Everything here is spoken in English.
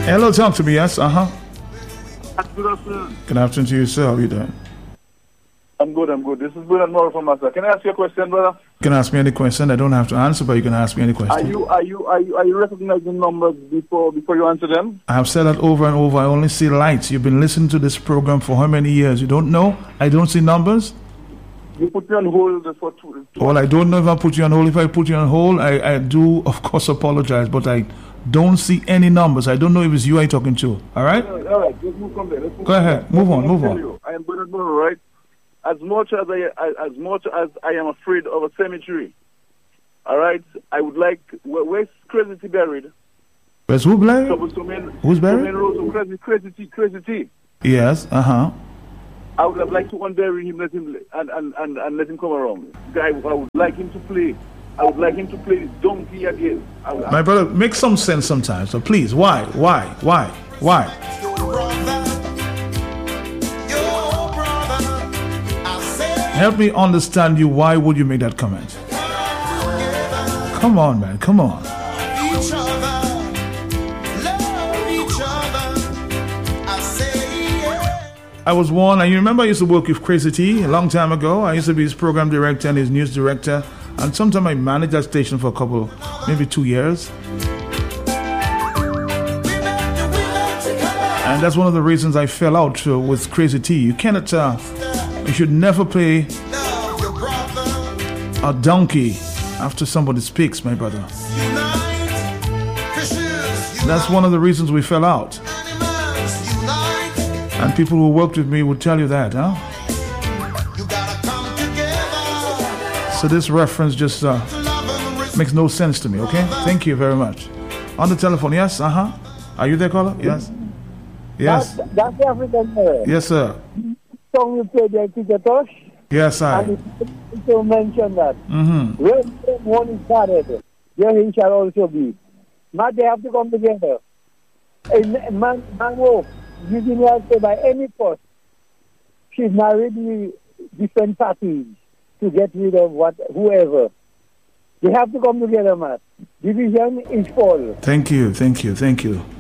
Hello, talk to me. Yes, Good afternoon. Good afternoon to you, sir. How are you doing? I'm good. This is Bernard Moore from Massa. Can I ask you a question, brother? You can ask me any question. I don't have to answer, but you can ask me any question. Are you recognizing numbers before you answer them? I have said that over and over. I only see lights. You've been listening to this program for how many years? You don't know? I don't see numbers? You put me on hold for two. Well, I don't know if I put you on hold. If I put you on hold, I do, of course, apologize, but I don't see any numbers. I don't know if it's you I'm talking to. All right? All right. Let's move from there. Go ahead. Move on. I am Bernard Moore, right? As much as I am afraid of a cemetery, all right, I would like, where's Crazy T buried? Where's who buried? Who's buried? Crazy T. Yes, I would have liked to unbury him, let him come around. I would like him to play. I would like him to play this donkey again. My brother, make some sense sometimes. So please, why? Help me understand you. Why would you make that comment? Come on, man. Come on. I was warned, and you remember I used to work with Crazy T a long time ago. I used to be his program director and his news director. And sometimes I managed that station for maybe 2 years. And that's one of the reasons I fell out with Crazy T. You cannot, you should never play a donkey after somebody speaks, my brother. That's one of the reasons we fell out. And people who worked with me would tell you that, huh? So this reference just makes no sense to me, okay? Thank you very much. On the telephone, yes? Are you there, caller? Yes? Yes. That's the African man. Yes, sir. Song you played there, Teacher Tosh? Yes, I. And you mentioned that. When one is started, there he shall also be. Now they have to come together. A man who Virginia say by any cost, she's not really different parties to get rid of whoever. They have to come together, man. Division is fall. Thank you.